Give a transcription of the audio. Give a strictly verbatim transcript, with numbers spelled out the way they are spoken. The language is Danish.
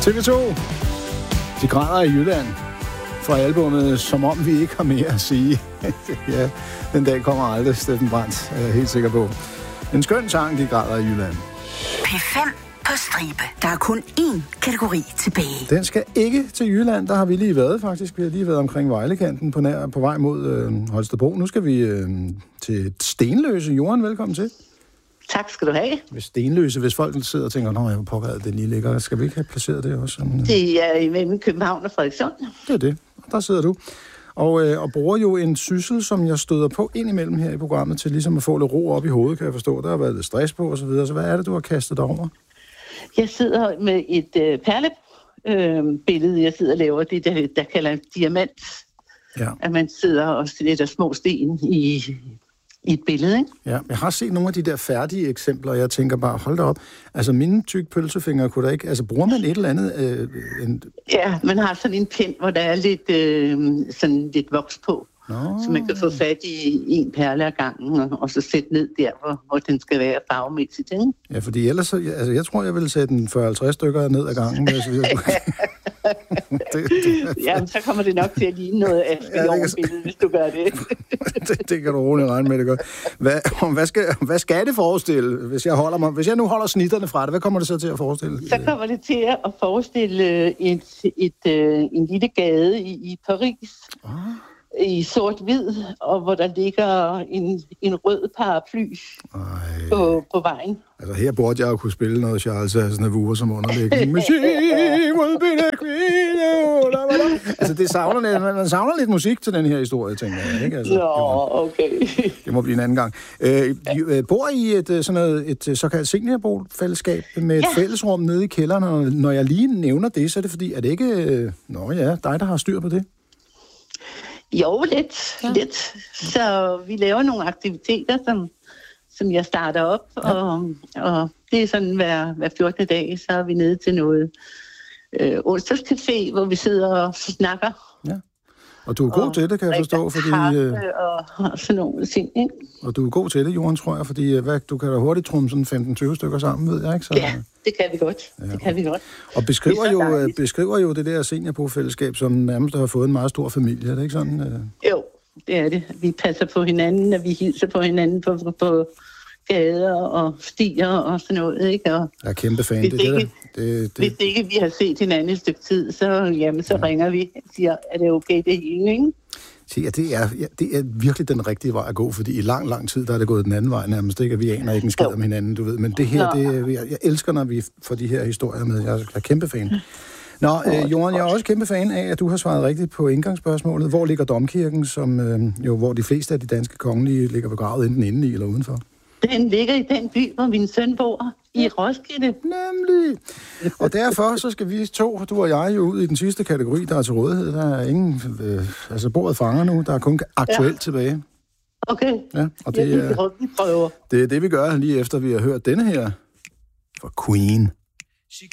T V to. De græder i Jylland fra albummet, som om vi ikke har mere at sige. Ja, den dag kommer aldrig, Steffen Brandt, er jeg helt sikker på. En skøn sang, De græder i Jylland. P fem på stribe. Der er kun én kategori tilbage. Den skal ikke til Jylland. Der har vi lige været, faktisk. Vi har lige været omkring Vejlekanten på, nær, på vej mod øh, Holstebro. Nu skal vi øh, til Stenløse. Johan, velkommen til. Tak skal du have. Ved Stenløse, hvis folk sidder og tænker, nå, jeg var pågrædet, den lige ligger. Skal vi ikke have placeret det også? Sådan, det er imellem København og Frederikssund. Det er det. Der sidder du. Og, øh, og bruger jo en syssel, som jeg støder på indimellem her i programmet, til ligesom at få lidt ro op i hovedet, kan jeg forstå. Der har været lidt stress på og så videre. Så hvad er det, du har kastet dig over? Jeg sidder med et øh, perlebillede, øh, jeg sidder og laver. Det, der, der kalder en diamant. Ja. At man sidder og sætter små sten i... i et billede, ikke? Ja, jeg har set nogle af de der færdige eksempler, og jeg tænker bare, hold da op. Altså, mine tykke pølsefingre kunne da ikke... Altså, bruger man et eller andet... Øh, en... Ja, man har sådan en pind, hvor der er lidt, øh, sådan lidt voks på. Nå. Så man kan få fat i en perle ad gangen, og, og så sætte ned der, hvor, hvor den skal være farvemæssigt, ikke? Ja, fordi ellers... Altså, jeg tror, jeg ville sætte en fyrre til halvtreds stykker ned ad gangen. Hvis jeg det, det, Jamen, så kommer det nok til at ligne noget af et ja, billede, hvis du gør det. det. Det kan du roligt regne med, det godt. Hvad, hvad, skal, hvad skal det forestille, hvis jeg, holder mig, hvis jeg nu holder snitterne fra det? Hvad kommer det så til at forestille? Så kommer det til at forestille et, et, et, en lille gade i, i Paris. Ah. I sort-hvid, og hvor der ligger en, en rød paraply på, på vejen. Altså her burde jeg jo kunne spille noget Charles Aznavour som underlæggende. Altså det savner lidt, man savner lidt musik til den her historie, tænker jeg. Ikke? Altså, Nå, okay. Det må blive en anden gang. Øh, I bor I et, sådan noget, et såkaldt seniorbofællesskab med et ja. fællesrum nede i kælderen, og når jeg lige nævner det, så er det fordi, er det ikke, nå ja, dig, der har styr på det? Jo, lidt, ja. lidt. Så vi laver nogle aktiviteter, som, som jeg starter op, ja. og, og det er sådan hver, hver fjortende dag, så er vi nede til noget øh, onsdagscafé, hvor vi sidder og snakker. Ja. Og du er god og til det, kan jeg forstå, fordi... Øh, og, og sådan nogle ting, ikke? Og du er god til det, Johan, tror jeg, fordi hvad, du kan da hurtigt trumme sådan femten til tyve stykker sammen, ved jeg, ikke? Så, ja, det kan vi godt. Ja. Det kan vi godt. Og beskriver jo, beskriver jo det der seniorbofællesskab, som nærmest har fået en meget stor familie, er det ikke sådan? Øh? Jo, det er det. Vi passer på hinanden, og vi hilser på hinanden på, på, på gader og stier og sådan noget, ikke? Og jeg er kæmpe fan. Det, det, ikke, det, det, det. Hvis ikke vi har set hinanden et stykke tid, så, jamen, så ja. ringer vi og siger, er det okay det hele, ikke? Se, ja, det, er, ja, det er virkelig den rigtige vej at gå, fordi i lang, lang tid, der er det gået den anden vej nærmest, ikke? At vi aner ikke en skid om hinanden, du ved. Men det her, det, jeg, jeg elsker, når vi får de her historier med. Jeg er kæmpe fan. Nå, øh, Johan, jeg er også kæmpe fan af, at du har svaret rigtigt på indgangsspørgsmålet. Hvor ligger Domkirken, som, øh, jo, hvor de fleste af de danske kongelige ligger begravet, enten inde i eller udenfor? Den ligger i den by, hvor min søn bor, i Roskilde. Nemlig. Og derfor så skal vi to, du og jeg, jo ud i den sidste kategori, der er til rådighed. Der er ingen, øh, altså bordet fanger nu, der er kun aktuelt ja. tilbage. Okay. Ja, og det, er, det er det, vi gør lige efter, vi har hørt denne her fra Queen.